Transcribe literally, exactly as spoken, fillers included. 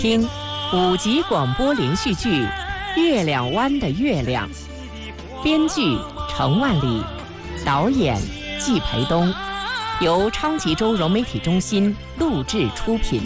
听五集广播连续剧《月亮湾的月亮》，编剧程万里，导演季培东，由昌吉州融媒体中心录制出品。